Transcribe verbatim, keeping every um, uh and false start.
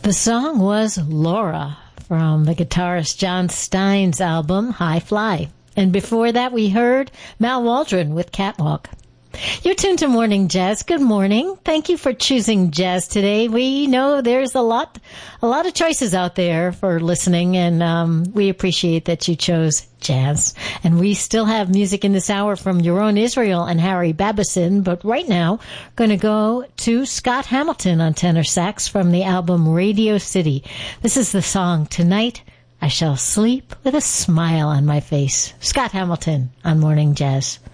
The song was Laura from the guitarist John Stein's album High Fly. And before that we heard Mal Waldron with Catwalk. You're tuned to Morning Jazz. Good morning. Thank you for choosing jazz today. We know there's a lot, a lot of choices out there for listening, and um, we appreciate that you chose jazz. And we still have music in this hour from Yaron Israel and Harry Babison, but right now, going to go to Scott Hamilton on tenor sax from the album Radio City. This is the song Tonight I Shall Sleep with a Smile on My Face. Scott Hamilton on Morning Jazz.